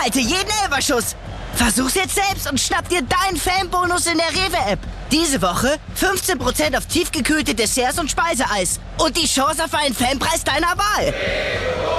Halte jeden Elferschuss. Versuch's jetzt selbst und schnapp dir deinen Fanbonus in der Rewe-App. Diese Woche 15% auf tiefgekühlte Desserts und Speiseeis. Und die Chance auf einen Fanpreis deiner Wahl.